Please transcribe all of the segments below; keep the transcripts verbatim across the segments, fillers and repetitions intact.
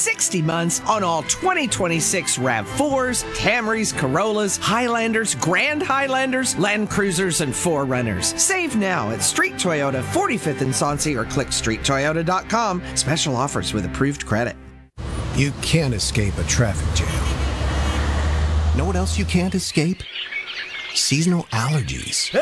sixty months on all twenty twenty-six RAV fours, Camrys, Corollas, Highlanders, Grand Highlanders, Land Cruisers, and four runners. Save now at Street Toyota, forty-fifth and Soncy, or click street toyota dot com. Special offers with approved credit. You can't escape a traffic jam. Know what else you can't escape? Seasonal allergies.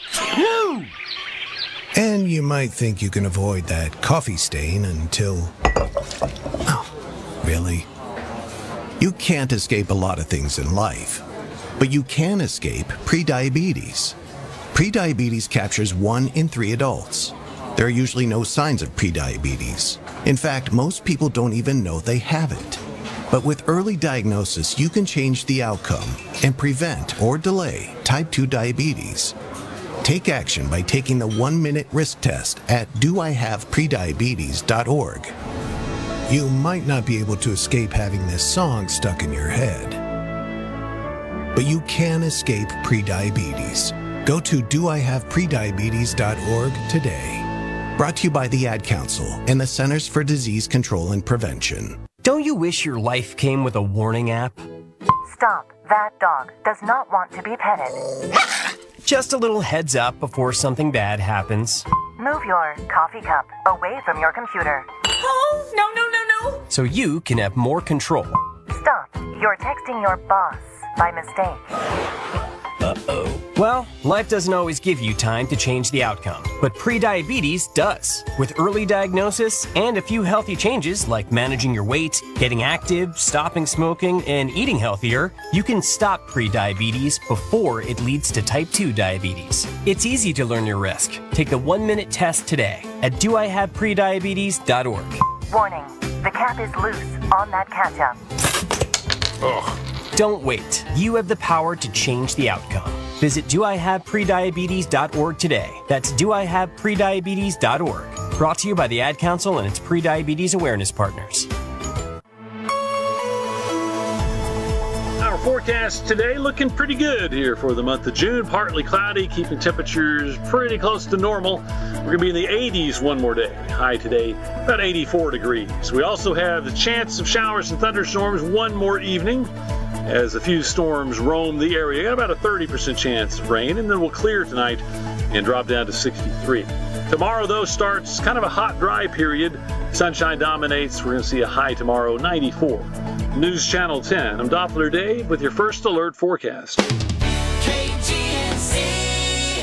And you might think you can avoid that coffee stain until... Oh, really? You can't escape a lot of things in life, but you can escape prediabetes. Prediabetes captures one in three adults. There are usually no signs of prediabetes. In fact, most people don't even know they have it. But with early diagnosis, you can change the outcome and prevent or delay type two diabetes. Take action by taking the one-minute risk test at do I have prediabetes dot org. You might not be able to escape having this song stuck in your head, but you can escape prediabetes. Go to do I have prediabetes dot org today. Brought to you by the Ad Council and the Centers for Disease Control and Prevention. Don't you wish your life came with a warning app? Stop. That dog does not want to be petted. Just a little heads up before something bad happens. Move your coffee cup away from your computer. Oh, no, no, no, no. So you can have more control. Stop. You're texting your boss by mistake. Uh-oh. Well, life doesn't always give you time to change the outcome, but prediabetes does. With early diagnosis and a few healthy changes like managing your weight, getting active, stopping smoking, and eating healthier, you can stop prediabetes before it leads to type two diabetes. It's easy to learn your risk. Take the one-minute test today at do I have prediabetes dot org. Warning, the cap is loose on that ketchup. Ugh. Don't wait. You have the power to change the outcome. Visit do I have prediabetes dot org today. That's do I have prediabetes dot org. Brought to you by the Ad Council and its prediabetes awareness partners. Our forecast today looking pretty good here for the month of June. Partly cloudy, keeping temperatures pretty close to normal. We're going to be in the eighties one more day. High today, about eighty-four degrees. We also have the chance of showers and thunderstorms one more evening as a few storms roam the area. Got about a thirty percent chance of rain, and then we'll clear tonight and drop down to sixty-three. Tomorrow, though, starts kind of a hot, dry period. Sunshine dominates. We're going to see a high tomorrow, ninety-four. News Channel ten. I'm Doppler Dave with your first alert forecast. K G N C.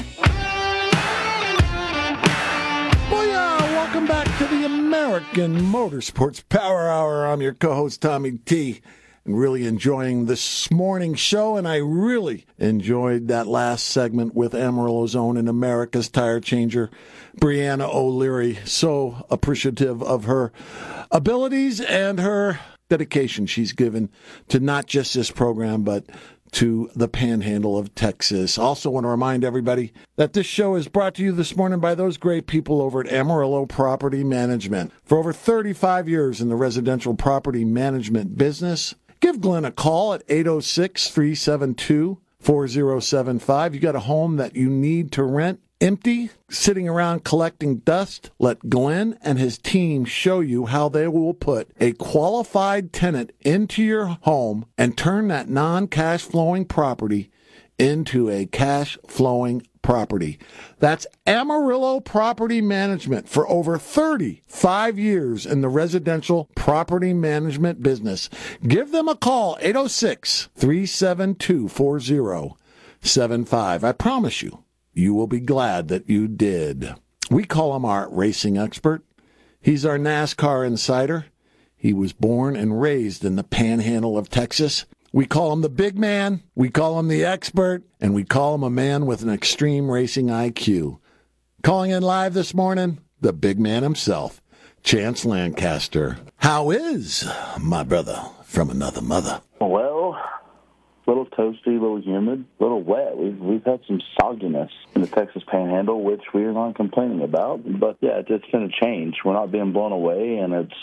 Booyah! Welcome back to the American Motorsports Power Hour. I'm your co-host, Tommy T. And really enjoying this morning's show, and I really enjoyed that last segment with Amarillo's own and America's tire changer, Brianna O'Leary. So appreciative of her abilities and her dedication she's given to not just this program, but to the Panhandle of Texas. Also want to remind everybody that this show is brought to you this morning by those great people over at Amarillo Property Management. For over thirty-five years in the residential property management business, give Glenn a call at eight oh six, three seven two, four oh seven five. You got a home that you need to rent empty, sitting around collecting dust? Let Glenn and his team show you how they will put a qualified tenant into your home and turn that non-cash flowing property into a cash flowing property. That's Amarillo Property Management for over thirty-five years in the residential property management business. Give them a call, eight oh six, three seven two, four oh seven five. I promise you, you will be glad that you did. We call him our racing expert. He's our NASCAR insider. He was born and raised in the Panhandle of Texas. We call him the big man, we call him the expert, and we call him a man with an extreme racing I Q. Calling in live this morning, the big man himself, Chance Lancaster. How is my brother from another mother? Well, a little toasty, a little humid, a little wet. We've, we've had some sogginess in the Texas Panhandle, which we are not complaining about. But, yeah, it's, it's been a change. We're not being blown away, and it's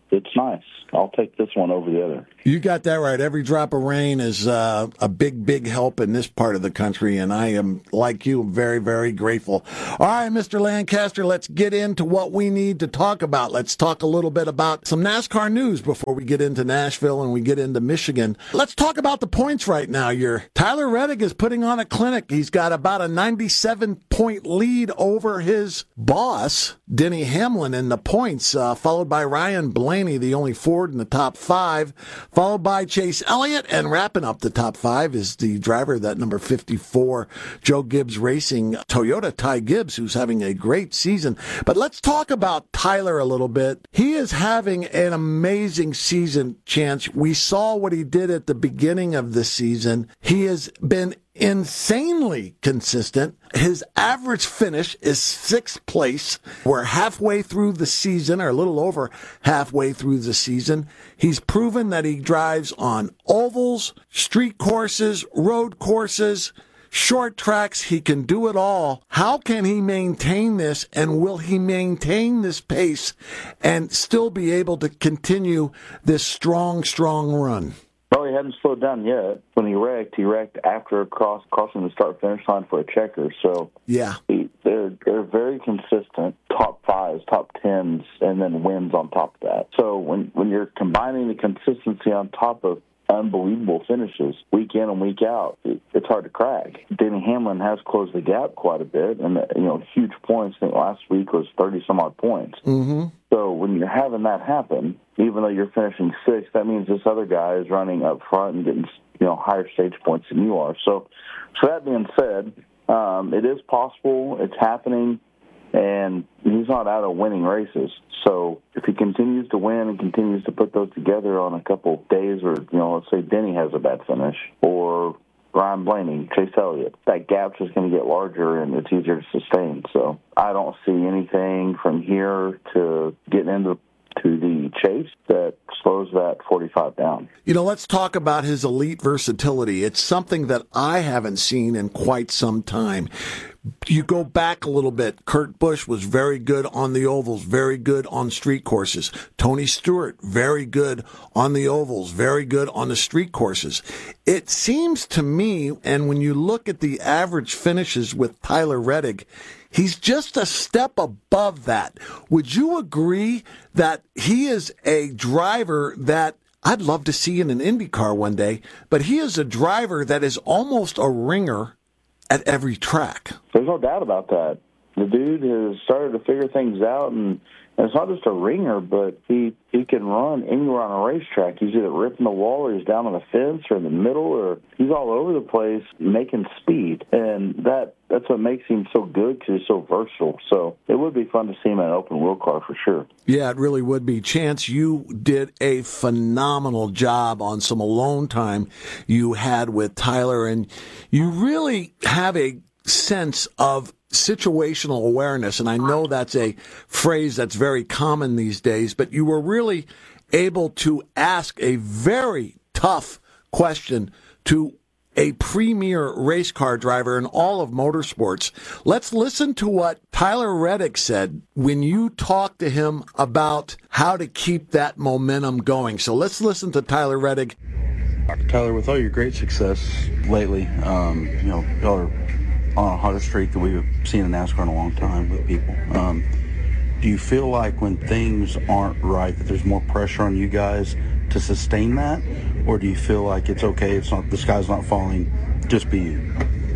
it's nice. I'll take this one over the other. You got that right. Every drop of rain is uh, a big, big help in this part of the country, and I am, like you, very, very grateful. All right, Mister Lancaster, let's get into what we need to talk about. Let's talk a little bit about some NASCAR news before we get into Nashville and we get into Michigan. Let's talk about the points right now. Your Tyler Reddick is putting on a clinic. He's got about a ninety-seven point lead over his boss, Denny Hamlin, in the points, uh, followed by Ryan Blaney, the only Ford in the top five, followed by Chase Elliott, and wrapping up the top five is the driver, that number fifty-four, Joe Gibbs Racing, Toyota Ty Gibbs, who's having a great season. But let's talk about Tyler a little bit. He is having an amazing season, Chance. We saw what he did at the beginning of the season. He has been insanely consistent. His average finish is sixth place. We're halfway through the season, or a little over halfway through the season. He's proven that he drives on ovals, street courses, road courses, short tracks. He can do it all. How can he maintain this, and will he maintain this pace and still be able to continue this strong, strong run? Well, he hadn't slowed down yet. When he wrecked, he wrecked after cross, crossing the start-finish line for a checker. So yeah, he, they're they're very consistent, top fives, top tens, and then wins on top of that. So when when you're combining the consistency on top of unbelievable finishes week in and week out, it, it's hard to crack. Denny Hamlin has closed the gap quite a bit, and you know, huge points. I think last week was thirty some odd points. Mm-hmm. So when you're having that happen, even though you're finishing sixth, that means this other guy is running up front and getting, you know, higher stage points than you are. So, so that being said, um, it is possible. It's happening, and he's not out of winning races. So if he continues to win and continues to put those together on a couple days, or, you know, let's say Denny has a bad finish, or Ryan Blaney, Chase Elliott, that gap's just going to get larger and it's easier to sustain. So I don't see anything from here to getting into to the chase that slows that forty-five down. You know, let's talk about his elite versatility. It's something that I haven't seen in quite some time. You go back a little bit. Kurt Busch was very good on the ovals, very good on street courses. Tony Stewart, very good on the ovals, very good on the street courses. It seems to me, and when you look at the average finishes with Tyler Reddick, he's just a step above that. Would you agree that he is a driver that I'd love to see in an IndyCar one day, but he is a driver that is almost a ringer at every track? There's no doubt about that. The dude has started to figure things out, and, and it's not just a ringer, but he, he can run anywhere on a racetrack. He's either ripping the wall, or he's down on the fence, or in the middle, or he's all over the place making speed. And that that's what makes him so good, because he's so versatile. So it would be fun to see him in an open-wheel car for sure. Yeah, it really would be. Chance, you did a phenomenal job on some alone time you had with Tyler, and you really have a sense of situational awareness, and I know that's a phrase that's very common these days, but you were really able to ask a very tough question to a premier race car driver in all of motorsports. Let's listen to what Tyler Reddick said when you talked to him about how to keep that momentum going. So let's listen to Tyler Reddick. Tyler, with all your great success lately, um, you know, y'all are on a hotter streak that we've seen in NASCAR in a long time with people. Um, do you feel like when things aren't right that there's more pressure on you guys to sustain that, or do you feel like it's okay, it's not, the sky's not falling, just be you?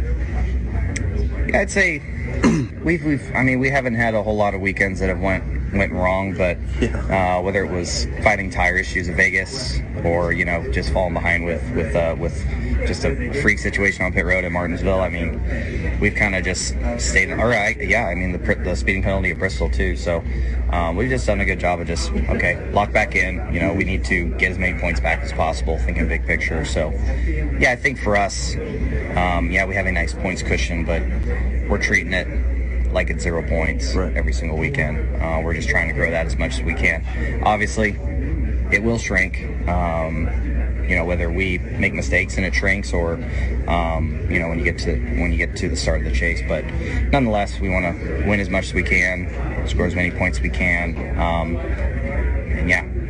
Yeah, I'd say we've, we've, I mean, we haven't had a whole lot of weekends that have went went wrong, but uh, whether it was fighting tire issues in Vegas, or you know, just falling behind with with uh, with just a freak situation on pit road in Martinsville, I mean, we've kind of just stayed. All right, yeah, I mean the the speeding penalty at Bristol too. So um, we've just done a good job of just okay, lock back in. You know, we need to get as many points back as possible, thinking big picture. So yeah, I think for us, um, yeah, we have a nice points cushion, but we're treating it like it's zero points right. every single weekend. Uh, we're just trying to grow that as much as we can. Obviously, it will shrink. Um, you know, whether we make mistakes and it shrinks, or um, you know, when you get to when you get to the start of the chase. But nonetheless, we want to win as much as we can, score as many points as we can, um, and yeah,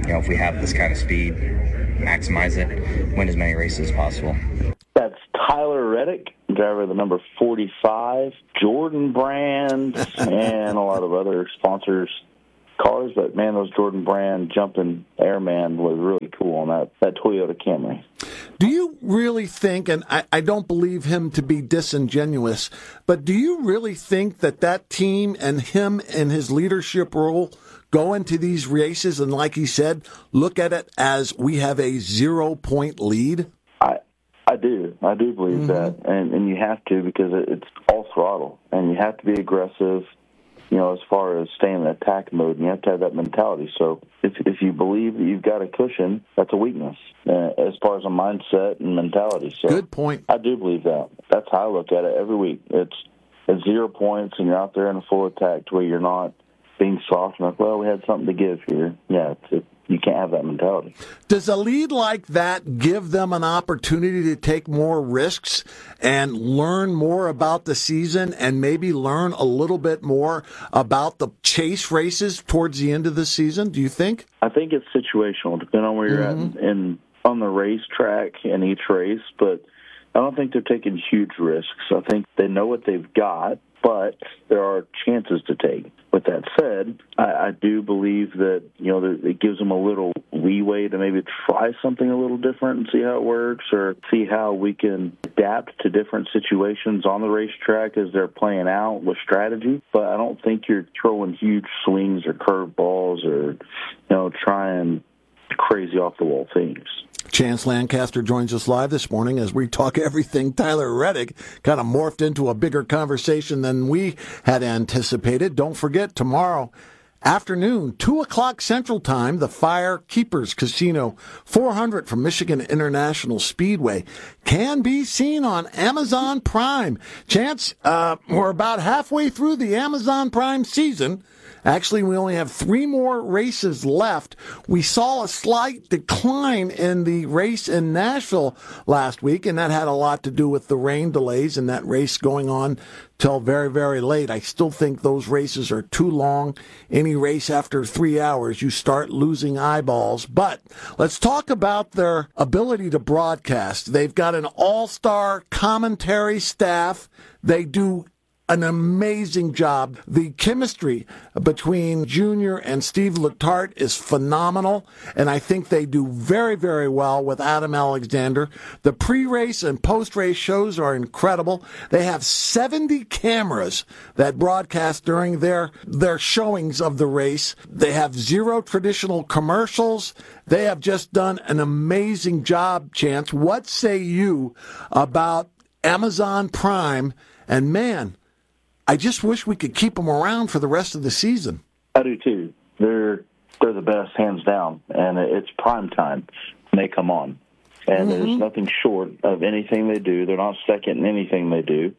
you know, if we have this kind of speed, maximize it, win as many races as possible. That's Tyler Reddick, driver of the number forty-five, Jordan Brand, and a lot of other sponsors' cars. But, man, those Jordan Brand jumping Airman was really cool on that, that Toyota Camry. Do you really think, and I, I don't believe him to be disingenuous, but do you really think that that team and him and his leadership role go into these races and, like he said, look at it as we have a zero-point lead? I I do. I do believe mm-hmm. that. And, and you have to, because it's all throttle. And you have to be aggressive, you know, as far as staying in attack mode. And you have to have that mentality. So if if you believe that you've got a cushion, that's a weakness uh, as far as a mindset and mentality. So good point. I do believe that. That's how I look at it every week. It's, it's zero points, and you're out there in a full attack to where you're not being soft and like, well, we had something to give here. Yeah, it's, it, you can't have that mentality. Does a lead like that give them an opportunity to take more risks and learn more about the season and maybe learn a little bit more about the chase races towards the end of the season, do you think? I think it's situational, depending on where you're mm-hmm. at and on the racetrack in each race, but I don't think they're taking huge risks. I think they know what they've got, but there are chances to take. With that said, I, I do believe that, you know, that it gives them a little leeway to maybe try something a little different and see how it works, or see how we can adapt to different situations on the racetrack as they're playing out with strategy. But I don't think you're throwing huge swings or curveballs or, you know, trying crazy off-the-wall things. Chance Lancaster joins us live this morning as we talk everything Tyler Reddick. Kind of morphed into a bigger conversation than we had anticipated. Don't forget, tomorrow afternoon, two o'clock Central Time, the Fire Keepers Casino four hundred from Michigan International Speedway can be seen on Amazon Prime. Chance, uh, we're about halfway through the Amazon Prime season. Actually, we only have three more races left. We saw a slight decline in the race in Nashville last week, and that had a lot to do with the rain delays and that race going on till very, very late. I still think those races are too long. Any race after three hours, you start losing eyeballs. But let's talk about their ability to broadcast. They've got an all-star commentary staff. They do an amazing job. The chemistry between Junior and Steve Letarte is phenomenal, and I think they do very, very well with Adam Alexander. The pre-race and post-race shows are incredible. They have seventy cameras that broadcast during their, their showings of the race. They have zero traditional commercials. They have just done an amazing job, Chance. What say you about Amazon Prime? And man, I just wish we could keep them around for the rest of the season. I do too. They're they're the best, hands down, and it's prime time when they come on. And mm-hmm. there's nothing short of anything they do. They're not second in anything they do.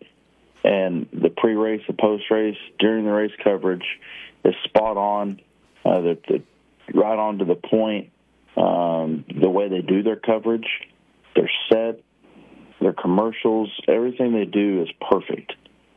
And the pre-race, the post-race, during the race coverage is spot on. Uh, the, the, right on to the point. Um, the way they do their coverage, their set, their commercials, everything they do is perfect.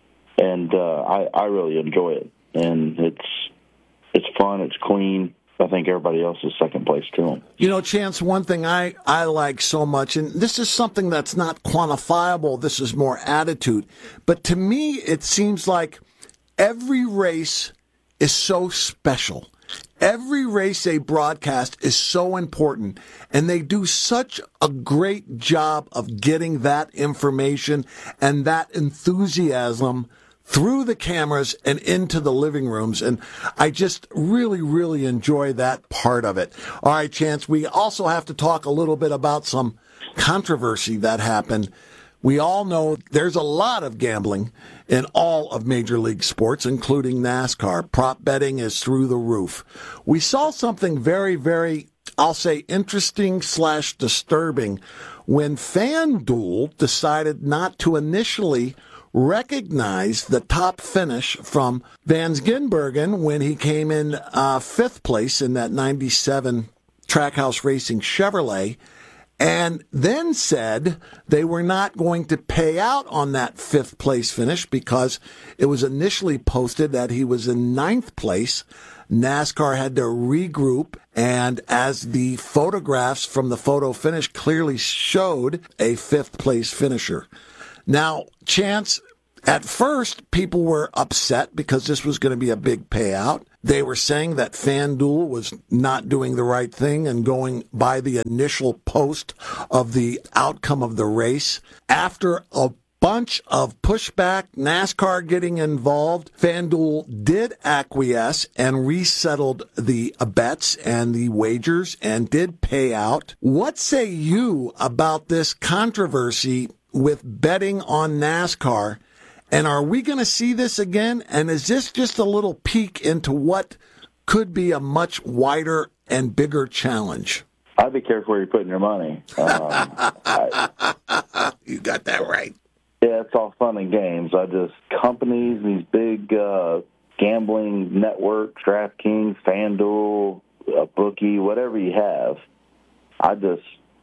And uh, I, I really enjoy it, and it's it's fun, it's clean. I think everybody else is second place to them. You know, Chance, one thing I, I like so much, and this is something that's not quantifiable, this is more attitude, but to me it seems like every race is so special. Every race they broadcast is so important, and they do such a great job of getting that information and that enthusiasm through the cameras and into the living rooms. And I just really, really enjoy that part of it. All right, Chance, we also have to talk a little bit about some controversy that happened. We all know there's a lot of gambling in all of Major League sports, including NASCAR. Prop betting is through the roof. We saw something very, very, I'll say, interesting slash disturbing when FanDuel decided not to initially recognize the top finish from Van Gisbergen when he came in uh, fifth place in that ninety-seven Trackhouse Racing Chevrolet. and then said they were not going to pay out on that fifth place finish because it was initially posted that he was in ninth place. NASCAR had to regroup, and as the photographs from the photo finish clearly showed a fifth place finisher. Now, Chance, at first, people were upset because this was going to be a big payout. They were saying that FanDuel was not doing the right thing and going by the initial post of the outcome of the race. After a bunch of pushback, NASCAR getting involved, FanDuel did acquiesce and resettled the bets and the wagers and did pay out. What say you about this controversy with betting on NASCAR? And are we going to see this again? And is this just a little peek into what could be a much wider and bigger challenge? I'd be careful where you're putting your money. Um, I, you got that right. Yeah, it's all fun and games. I just, companies, these big uh, gambling networks, DraftKings, FanDuel, a bookie, whatever you have, I just,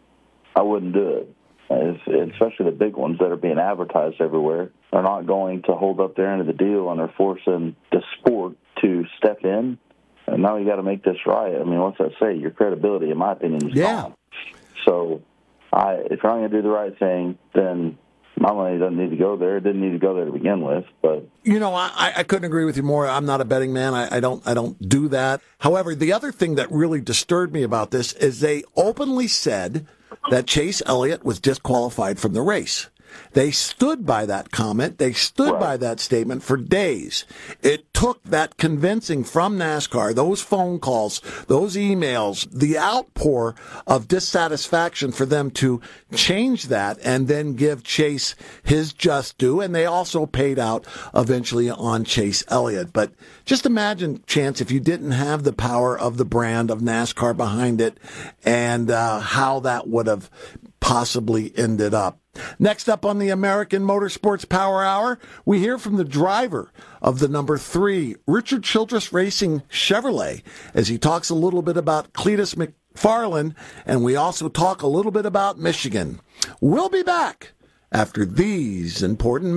I wouldn't do it. If, especially the big ones that are being advertised everywhere are not going to hold up their end of the deal, and they're forcing the sport to step in. And now you got to make this right. I mean, what's that say? Your credibility, in my opinion, is yeah. gone. So, I, if you're not going to do the right thing, then my money doesn't need to go there. It didn't need to go there to begin with. But you know, I, I couldn't agree with you more. I'm not a betting man. I, I don't I don't do that. However, the other thing that really disturbed me about this is they openly said that Chase Elliott was disqualified from the race. They stood by that comment. They stood right. by that statement for days. It took that convincing from NASCAR, those phone calls, those emails, the outpour of dissatisfaction for them to change that and then give Chase his just due. And they also paid out eventually on Chase Elliott. But just imagine, Chance, if you didn't have the power of the brand of NASCAR behind it and uh, how that would have possibly ended up. Next up on the American Motorsports Power Hour, we hear from the driver of the number three Richard Childress Racing Chevrolet as he talks a little bit about Cletus McFarland, and we also talk a little bit about Michigan. We'll be back after these important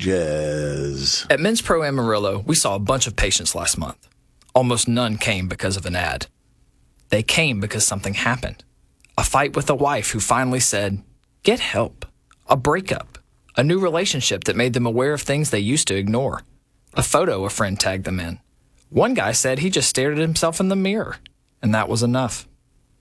messages. At Men's Pro Amarillo, we saw a bunch of patients last month. Almost none came because of an ad. They came because something happened. A fight with a wife who finally said, "Get help." A breakup, a new relationship that made them aware of things they used to ignore, a photo a friend tagged them in. One guy said he just stared at himself in the mirror, and that was enough.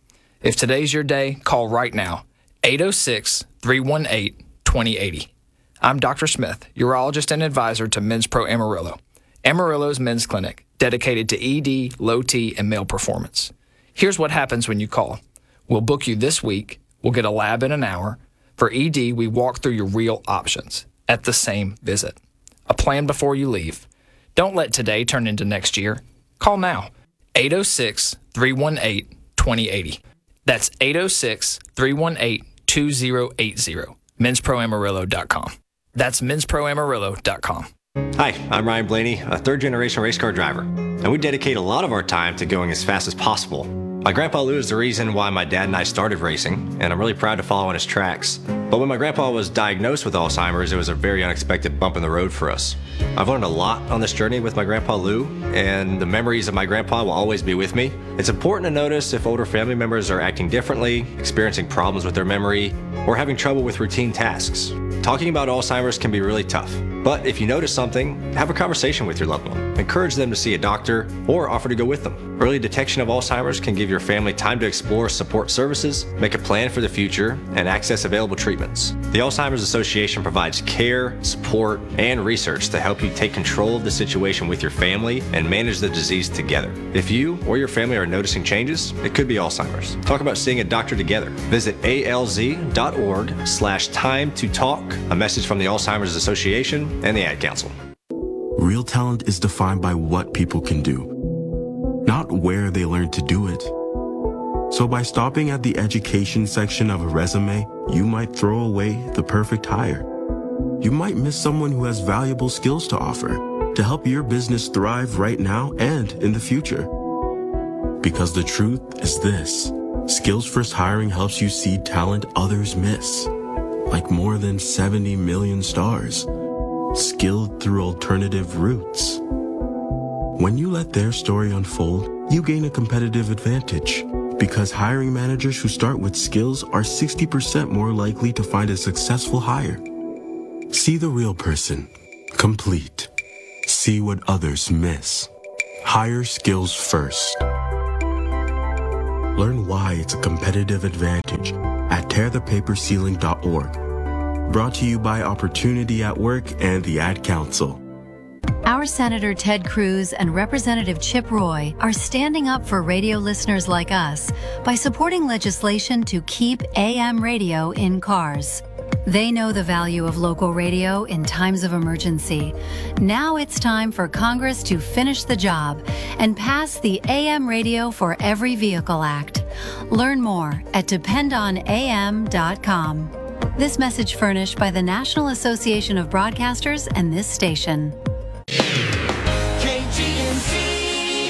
If today's your day, call right now, eight oh six, three one eight, two oh eight oh. I'm Doctor Smith, urologist and advisor to Men's Pro Amarillo, Amarillo's men's clinic, dedicated to E D, low T, and male performance. Here's what happens when you call. We'll book you this week, we'll get a lab in an hour. For E D, we walk through your real options at the same visit. A plan before you leave. Don't let today turn into next year. Call now, eight oh six, three one eight, two oh eight oh. That's eight oh six, three one eight, two oh eight oh. men's pro amarillo dot com. That's men's pro amarillo dot com. Hi, I'm Ryan Blaney, a third-generation race car driver, and we dedicate a lot of our time to going as fast as possible. My grandpa Lou is the reason why my dad and I started racing, and I'm really proud to follow in his tracks. But when my grandpa was diagnosed with Alzheimer's, it was a very unexpected bump in the road for us. I've learned a lot on this journey with my grandpa Lou, and the memories of my grandpa will always be with me. It's important to notice if older family members are acting differently, experiencing problems with their memory, or having trouble with routine tasks. Talking about Alzheimer's can be really tough, but if you notice something, have a conversation with your loved one. Encourage them to see a doctor or offer to go with them. Early detection of Alzheimer's can give your family time to explore support services, make a plan for the future, and access available treatments. The Alzheimer's Association provides care, support, and research to help you take control of the situation with your family and manage the disease together. If you or your family are noticing changes, it could be Alzheimer's. Talk about seeing a doctor together. Visit A L Z dot org slash time to talk. A message from the Alzheimer's Association and the Ad Council. Real talent is defined by what people can do, not where they learn to do it. So by stopping at the education section of a resume, you might throw away the perfect hire. You might miss someone who has valuable skills to offer to help your business thrive right now and in the future. Because the truth is this, Skills First Hiring helps you see talent others miss, like more than seventy million stars, skilled through alternative routes. When you let their story unfold, you gain a competitive advantage, because hiring managers who start with skills are sixty percent more likely to find a successful hire. See the real person. Complete. See what others miss. Hire skills first. Learn why it's a competitive advantage at tear the paper ceiling dot org. Brought to you by Opportunity at Work and the Ad Council. Our Senator Ted Cruz and Representative Chip Roy are standing up for radio listeners like us by supporting legislation to keep A M radio in cars. They know the value of local radio in times of emergency. Now it's time for Congress to finish the job and pass the A M Radio for Every Vehicle Act. Learn more at depend on A M dot com. This message furnished by the National Association of Broadcasters and this station. K G N C.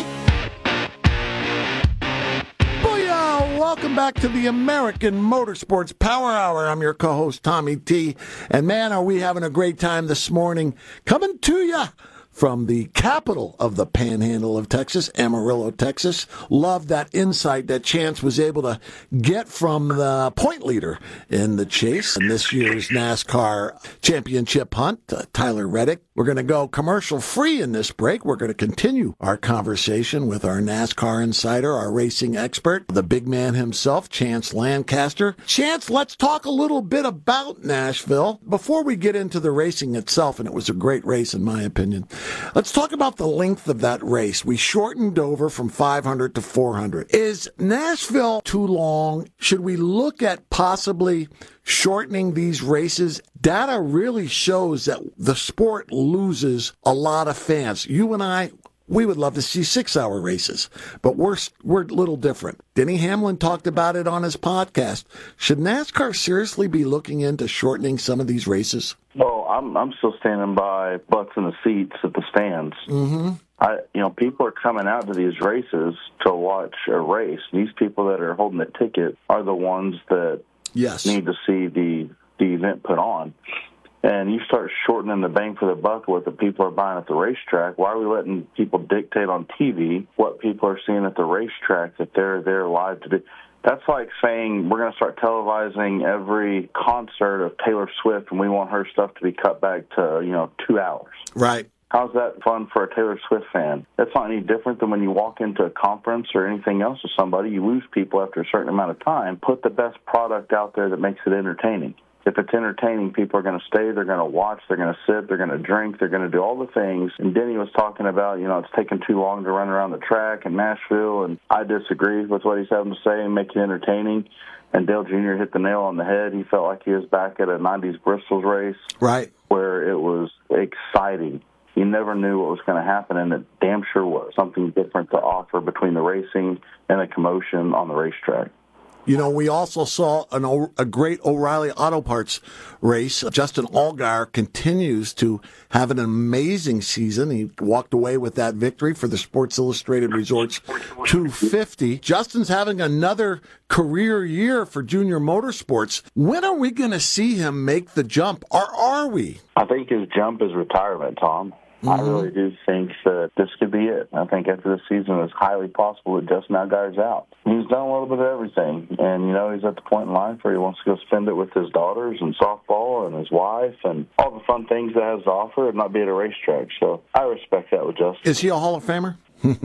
Booyah! Welcome back to the American Motorsports Power Hour. I'm your co-host, Tommy T. And man, are we having a great time this morning. Coming to you from the capital of the Panhandle of Texas, Amarillo, Texas. Love that insight that Chance was able to get from the point leader in the chase in this year's NASCAR championship hunt, uh, Tyler Reddick. We're going to go commercial free in this break. We're going to continue our conversation with our NASCAR insider, our racing expert, the big man himself, Chance Lancaster. Chance, let's talk a little bit about Nashville before we get into the racing itself, and it was a great race in my opinion. Let's talk about the length of that race. We shortened over from five hundred to four hundred. Is Nashville too long? Should we look at possibly shortening these races? Data really shows that the sport loses a lot of fans. You and I, we would love to see six-hour races, but we're we're a little different. Denny Hamlin talked about it on his podcast. Should NASCAR seriously be looking into shortening some of these races? Well, I'm I'm still standing by butts in the seats at the stands. Mm-hmm. I, you know, people are coming out to these races to watch a race. These people that are holding the ticket are the ones that yes. need to see the the event put on. And you start shortening the bang for the buck what the people are buying at the racetrack. Why are we letting people dictate on T V what people are seeing at the racetrack that they're there live to do? That's like saying we're going to start televising every concert of Taylor Swift and we want her stuff to be cut back to, you know, two hours. Right. How's that fun for a Taylor Swift fan? That's not any different than when you walk into a conference or anything else with somebody. You lose people after a certain amount of time. Put the best product out there that makes it entertaining. If it's entertaining, people are going to stay, they're going to watch, they're going to sit, they're going to drink, they're going to do all the things. And Denny was talking about, you know, it's taking too long to run around the track in Nashville, and I disagree with what he's having to say and make it entertaining. And Dale Junior hit the nail on the head. He felt like he was back at a nineties Bristol race. Right. Where it was exciting. You never knew what was going to happen, and it damn sure was something different to offer between the racing and the commotion on the racetrack. You know, we also saw an, a great O'Reilly Auto Parts race. Justin Allgaier continues to have an amazing season. He walked away with that victory for the Sports Illustrated Resorts two fifty. Justin's having another career year for Junior Motorsports. When are we going to see him make the jump, or are we? I think his jump is retirement, Tom. Mm-hmm. I really do think that this could be it. I think after this season, it's highly possible that Justin Allgaier's out. He's done a little bit of everything, and, you know, he's at the point in life where he wants to go spend it with his daughters and softball and his wife and all the fun things that has to offer and not be at a racetrack. So I respect that with Justin. Is he a Hall of Famer?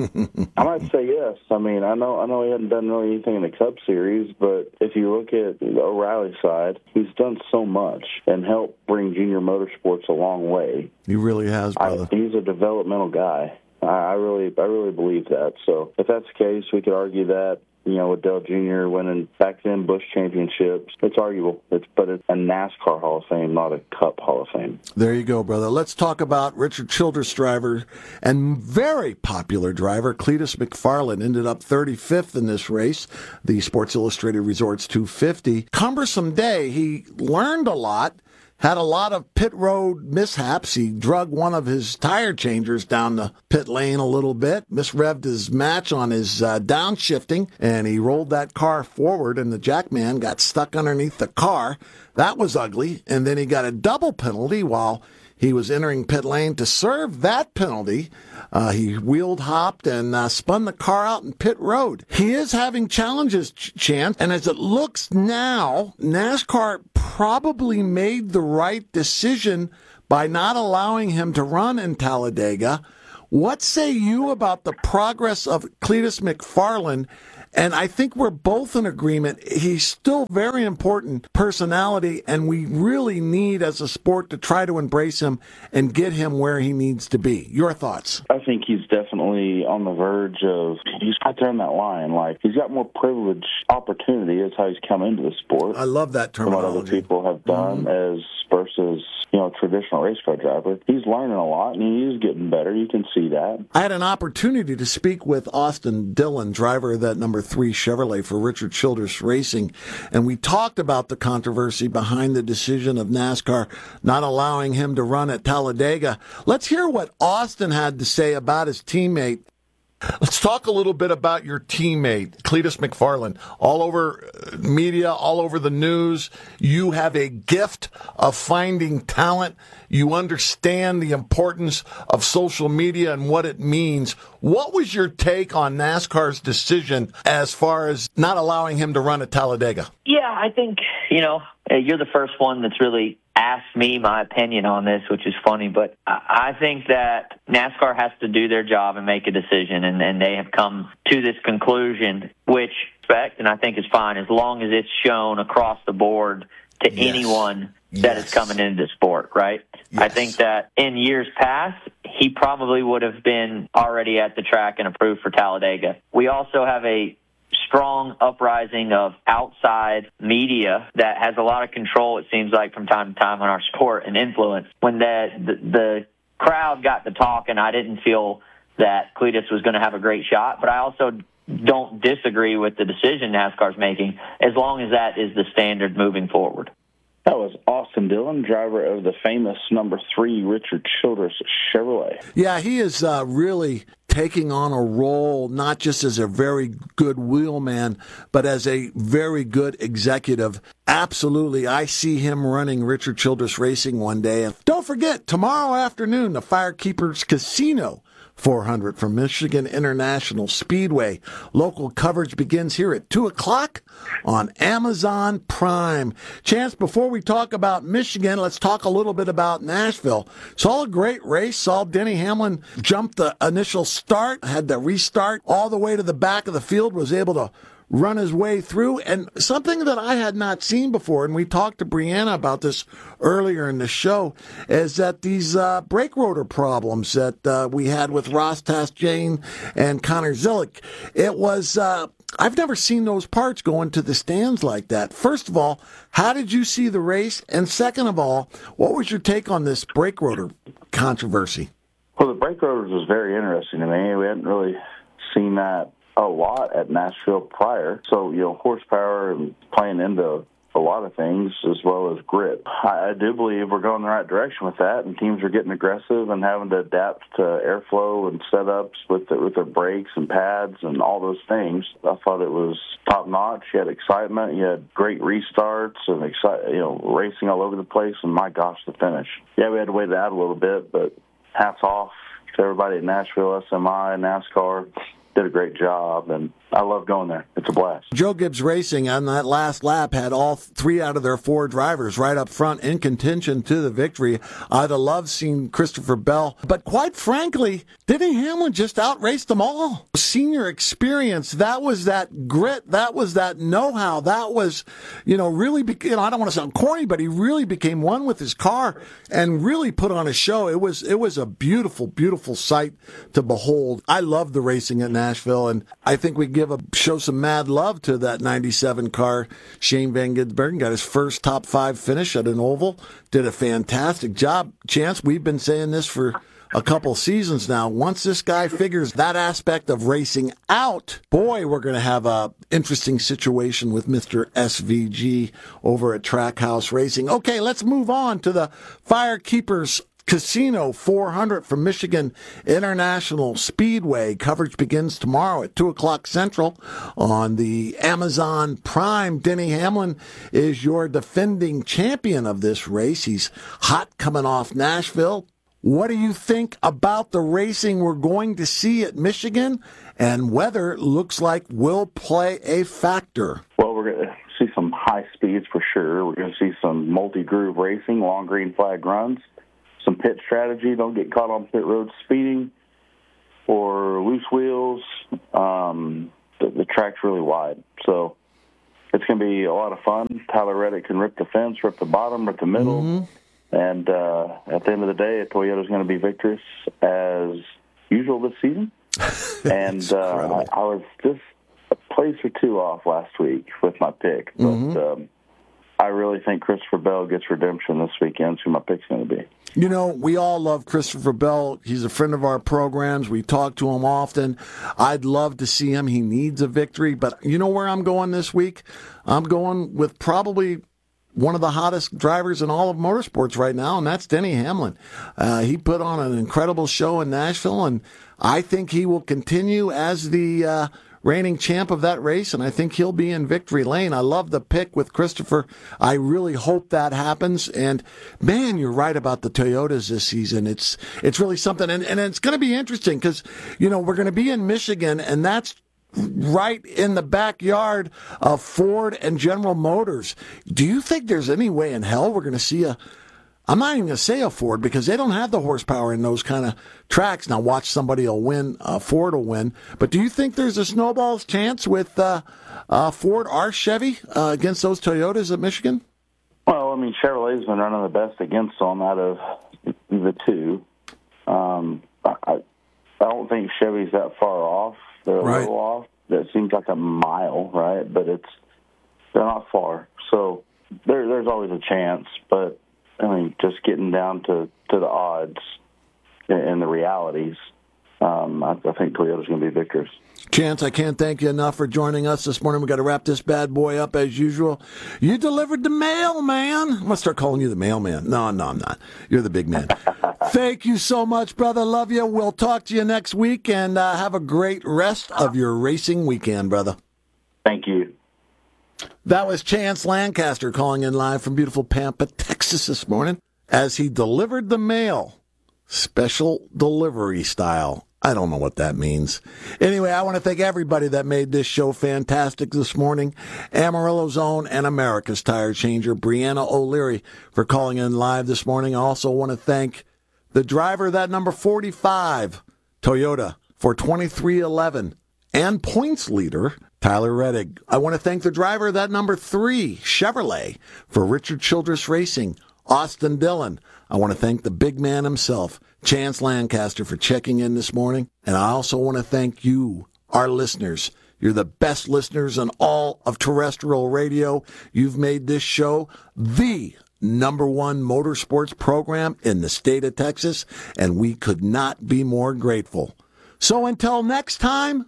I might say yes. I mean, I know I know he hadn't done really anything in the Cup Series, but if you look at the O'Reilly side, he's done so much and helped bring Junior Motorsports a long way. He really has, brother. I, he's a developmental guy. I, I really, I really believe that. So if that's the case, we could argue that. You know, with Dale Junior winning back then Busch championships, it's arguable. It's but it's a NASCAR Hall of Fame, not a Cup Hall of Fame. There you go, brother. Let's talk about Richard Childress driver and very popular driver Cletus McFarland. Ended up thirty-fifth in this race, the Sports Illustrated Resorts two fifty. Cumbersome day. He learned a lot. had a lot of pit road mishaps. He drug one of his tire changers down the pit lane a little bit, misrevved his match on his uh, downshifting, and he rolled that car forward, and the jackman got stuck underneath the car. That was ugly. And then he got a double penalty while he was entering pit lane. To serve that penalty, uh, he wheeled, hopped, and uh, spun the car out in pit road. He is having challenges, Ch- Chance, and as it looks now, NASCAR probably made the right decision by not allowing him to run in Talladega. What say you about the progress of Cletus McFarland? And I think we're both in agreement. He's still very important personality, and we really need, as a sport, to try to embrace him and get him where he needs to be. Your thoughts? I think he's definitely on the verge of, he's right there on that line. Like, he's got more privileged opportunity. That's how he's come into the sport. I love that terminology. From what other people have done mm-hmm. as versus, you know, traditional race car driver. He's learning a lot, and he is getting better. You can see that. I had an opportunity to speak with Austin Dillon, driver of that number three Chevrolet for Richard Childress Racing, and we talked about the controversy behind the decision of NASCAR not allowing him to run at Talladega. Let's hear what Austin had to say about his teammate. Let's talk a little bit about your teammate, Cletus McFarland. All over media, all over the news, you have a gift of finding talent. You understand the importance of social media and what it means. What was your take on NASCAR's decision as far as not allowing him to run at Talladega? Yeah, I think, you know, you're the first one that's really asked me my opinion on this, which is funny, but I think that NASCAR has to do their job and make a decision, and, and they have come to this conclusion, which I respect and I think is fine as long as it's shown across the board to yes. anyone that yes. is coming into the sport, right? Yes. I think that in years past, he probably would have been already at the track and approved for Talladega. We also have a strong uprising of outside media that has a lot of control, it seems like, from time to time on our sport and influence. When the, the, the crowd got to talking, I didn't feel that Cletus was going to have a great shot, but I also don't disagree with the decision NASCAR's making as long as that is the standard moving forward. That was Austin Dillon, driver of the famous number three Richard Childress Chevrolet. Yeah, he is uh, really taking on a role not just as a very good wheelman, but as a very good executive. Absolutely, I see him running Richard Childress Racing one day. And don't forget, tomorrow afternoon, the Firekeepers Casino four hundred from Michigan International Speedway. Local coverage begins here at two o'clock on Amazon Prime. Chance, before we talk about Michigan, let's talk a little bit about Nashville. Saw a great race. Saw Denny Hamlin jump the initial start, had to restart all the way to the back of the field, was able to run his way through. And something that I had not seen before, and we talked to Brianna about this earlier in the show, is that these uh, brake rotor problems that uh, we had with Ross Chastain and Connor Zilick, it was, uh, I've never seen those parts go into the stands like that. First of all, how did you see the race? And second of all, what was your take on this brake rotor controversy? Well, the brake rotors was very interesting to me. We hadn't really seen that a lot at Nashville prior. So, you know, horsepower and playing into a lot of things as well as grit. I, I do believe we're going the right direction with that, and teams are getting aggressive and having to adapt to airflow and setups with the, with their brakes and pads and all those things. I thought it was top notch. You had excitement. You had great restarts and exci- you know, racing all over the place. And my gosh, the finish. Yeah, we had to wait it out a little bit, but hats off to everybody at Nashville, S M I, NASCAR. Did a great job, and I love going there. It's a blast. Joe Gibbs Racing on that last lap had all three out of their four drivers right up front in contention to the victory. I'd have loved seeing Christopher Bell, but quite frankly, Denny Hamlin just outraced them all. Senior experience, that was that grit, that was that know-how, that was, you know, really, be, you know, I don't want to sound corny, but he really became one with his car and really put on a show. It was, it was a beautiful, beautiful sight to behold. I love the racing at Nashville, and I think we give a show some mad love to that ninety-seven car. Shane Van Gisbergen got his first top five finish at an oval. Did a fantastic job. Chance, we've been saying this for a couple seasons now. Once this guy figures that aspect of racing out, boy, we're going to have a interesting situation with Mister S V G over at Trackhouse Racing. Okay, let's move on to the Firekeepers Casino four hundred from Michigan International Speedway. Coverage begins tomorrow at two o'clock Central on the Amazon Prime. Denny Hamlin is your defending champion of this race. He's hot coming off Nashville. What do you think about the racing we're going to see at Michigan, and weather looks like will play a factor? Well, we're going to see some high speeds for sure. We're going to see some multi-groove racing, long green flag runs, some pit strategy. Don't get caught on pit road speeding or loose wheels. Um, the, the track's really wide, so it's going to be a lot of fun. Tyler Reddick can rip the fence, rip the bottom, rip the middle. Mm-hmm. And uh, at the end of the day, Toyota's going to be victorious as usual this season. And uh, I, I was just a place or two off last week with my pick. But mm-hmm. um, I really think Christopher Bell gets redemption this weekend. That's who my pick's going to be. You know, we all love Christopher Bell. He's a friend of our programs. We talk to him often. I'd love to see him. He needs a victory. But you know where I'm going this week? I'm going with probably one of the hottest drivers in all of motorsports right now, and that's Denny Hamlin. Uh, he put on an incredible show in Nashville, and I think he will continue as the uh, reigning champ of that race, and I think he'll be in victory lane. I love the pick with Christopher. I really hope that happens. And, man, you're right about the Toyotas this season. It's it's really something, and, and it's going to be interesting because, you know, we're going to be in Michigan, and that's right in the backyard of Ford and General Motors. Do you think there's any way in hell we're going to see a, I'm not even going to say a Ford because they don't have the horsepower in those kind of tracks. Now watch somebody will win, uh, Ford will win. But do you think there's a snowball's chance with uh, uh, Ford or Chevy uh, against those Toyotas at Michigan? Well, I mean, Chevrolet's been running the best against them out of the two. Um, I, I don't think Chevy's that far off. They're a right. little off. That seems like a mile, right? But it's they're not far. So there, there's always a chance. But, I mean, just getting down to, to the odds and the realities, um, I, I think Toyota's going to be victorious. Chance, I can't thank you enough for joining us this morning. We've got to wrap this bad boy up as usual. You delivered the mail, man. I'm going to start calling you the mailman. No, no, I'm not. You're the big man. Thank you so much, brother. Love you. We'll talk to you next week, and uh, have a great rest of your racing weekend, brother. Thank you. That was Chance Lancaster calling in live from beautiful Pampa, Texas this morning as he delivered the mail. Special delivery style. I don't know what that means. Anyway, I want to thank everybody that made this show fantastic this morning. Amarillo's own and America's tire changer, Brianna O'Leary, for calling in live this morning. I also want to thank the driver of that number forty-five, Toyota, for twenty-three eleven, and points leader, Tyler Reddick. I want to thank the driver of that number three, Chevrolet, for Richard Childress Racing, Austin Dillon. I want to thank the big man himself, Chance Lancaster, for checking in this morning. And I also want to thank you, our listeners. You're the best listeners on all of terrestrial radio. You've made this show the number one motorsports program in the state of Texas, and we could not be more grateful. So until next time,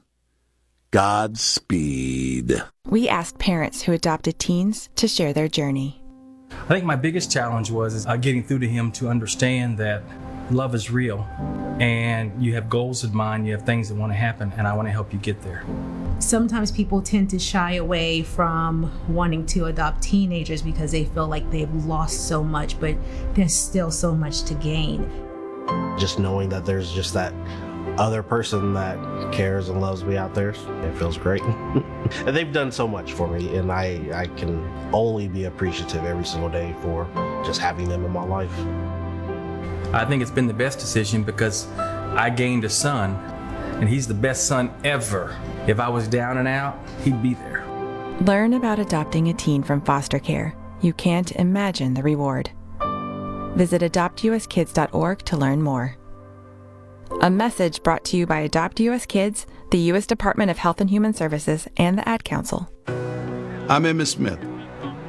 Godspeed. We asked parents who adopted teens to share their journey. I think my biggest challenge was is, uh, getting through to him to understand that love is real and you have goals in mind, you have things that want to happen, and I want to help you get there. Sometimes people tend to shy away from wanting to adopt teenagers because they feel like they've lost so much, but there's still so much to gain. Just knowing that there's just that other person that cares and loves me out there, it feels great. And they've done so much for me, and I, I can only be appreciative every single day for just having them in my life. I think it's been the best decision because I gained a son, and he's the best son ever. If I was down and out, he'd be there. Learn about adopting a teen from foster care. You can't imagine the reward. Visit adopt u s kids dot org to learn more. A message brought to you by Adopt U S Kids, the U S Department of Health and Human Services, and the Ad Council. I'm Emmitt Smith.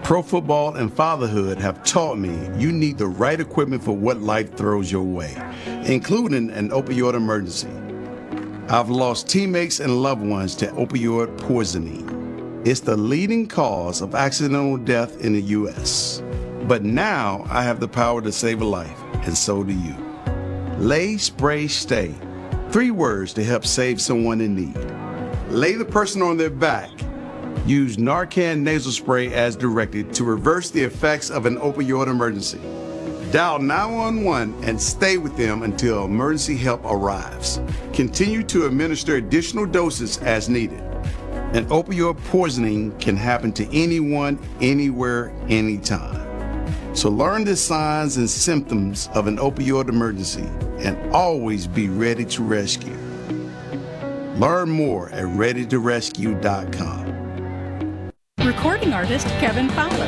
Pro football and fatherhood have taught me you need the right equipment for what life throws your way, including an opioid emergency. I've lost teammates and loved ones to opioid poisoning. It's the leading cause of accidental death in the U S. But now I have the power to save a life, and so do you. Lay, Spray, Stay. Three words to help save someone in need. Lay the person on their back. Use Narcan nasal spray as directed to reverse the effects of an opioid emergency. Dial nine one one and stay with them until emergency help arrives. Continue to administer additional doses as needed. An opioid poisoning can happen to anyone, anywhere, anytime. So learn the signs and symptoms of an opioid emergency and always be ready to rescue. Learn more at ready to rescue dot com. Recording artist Kevin Fowler.